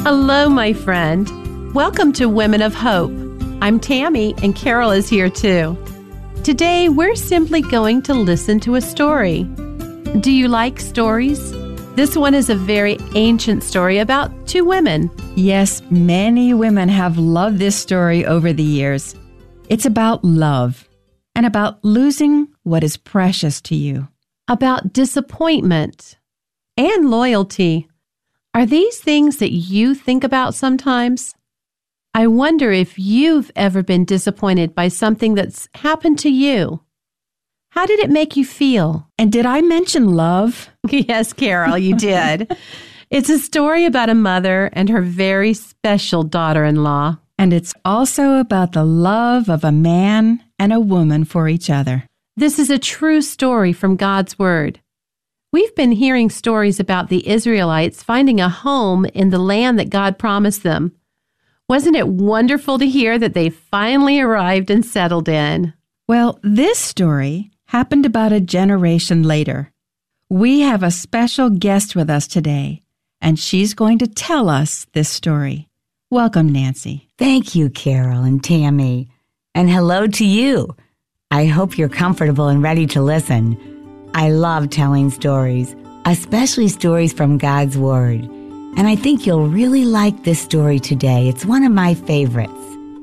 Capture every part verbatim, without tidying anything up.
Hello, my friend. Welcome to Women of Hope. I'm Tammy, and Carol is here too. Today, we're simply going to listen to a story. Do you like stories? This one is a very ancient story about two women. Yes, many women have loved this story over the years. It's about love and about losing what is precious to you. About disappointment and loyalty. Are these things that you think about sometimes? I wonder if you've ever been disappointed by something that's happened to you. How did it make you feel? And did I mention love? Yes, Carol, you did. It's a story about a mother and her very special daughter-in-law. And it's also about the love of a man and a woman for each other. This is a true story from God's Word. We've been hearing stories about the Israelites finding a home in the land that God promised them. Wasn't it wonderful to hear that they finally arrived and settled in? Well, this story happened about a generation later. We have a special guest with us today, and she's going to tell us this story. Welcome, Nancy. Thank you, Carol and Tammy. And hello to you. I hope you're comfortable and ready to listen. I love telling stories, especially stories from God's Word. And I think you'll really like this story today. It's one of my favorites.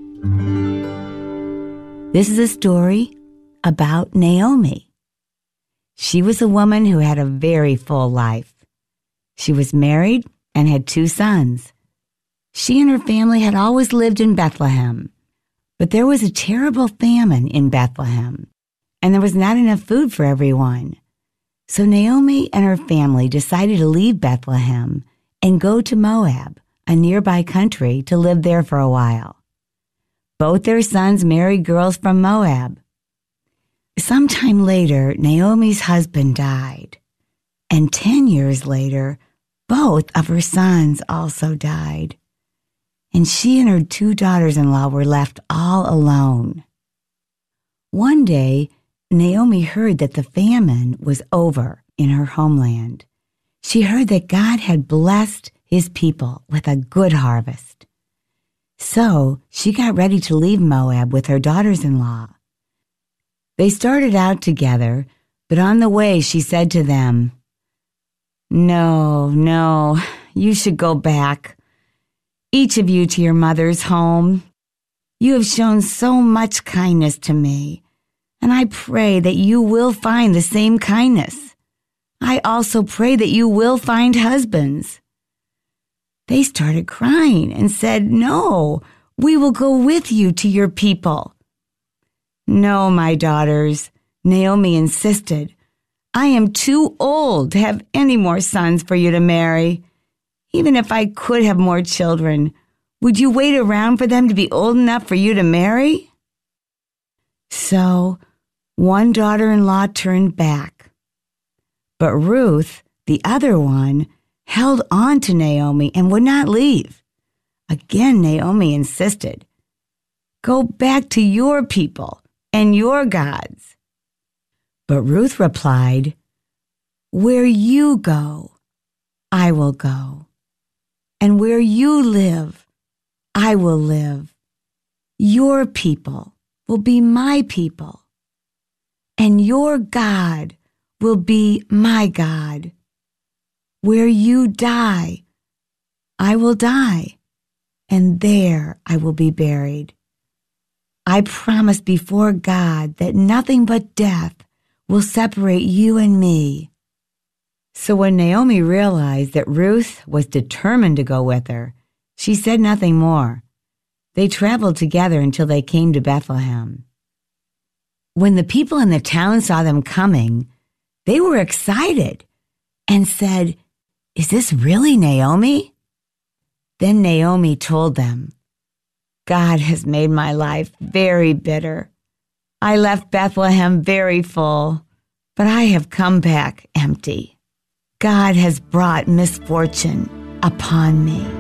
This is a story about Naomi. She was a woman who had a very full life. She was married and had two sons. She and her family had always lived in Bethlehem. But there was a terrible famine in Bethlehem, and there was not enough food for everyone. So Naomi and her family decided to leave Bethlehem and go to Moab, a nearby country, to live there for a while. Both their sons married girls from Moab. Sometime later, Naomi's husband died, and ten years later, both of her sons also died. And she and her two daughters-in-law were left all alone. One day, Naomi heard that the famine was over in her homeland. She heard that God had blessed his people with a good harvest. So she got ready to leave Moab with her daughters-in-law. They started out together, but on the way she said to them, "No, no, you should go back, each of you to your mother's home. You have shown so much kindness to me, and I pray that you will find the same kindness. I also pray that you will find husbands." They started crying and said, "No, we will go with you to your people." "No, my daughters," Naomi insisted. "I am too old to have any more sons for you to marry. Even if I could have more children, would you wait around for them to be old enough for you to marry?" So one daughter-in-law turned back. But Ruth, the other one, held on to Naomi and would not leave. Again, Naomi insisted, "Go back to your people and your gods." But Ruth replied, "Where you go, I will go. And where you live, I will live. Your people will be my people, and your God will be my God. Where you die, I will die, and there I will be buried. I promise before God that nothing but death will separate you and me." So when Naomi realized that Ruth was determined to go with her, she said nothing more. They traveled together until they came to Bethlehem. When the people in the town saw them coming, they were excited and said, "Is this really Naomi?" Then Naomi told them, "God has made my life very bitter. I left Bethlehem very full, but I have come back empty. God has brought misfortune upon me."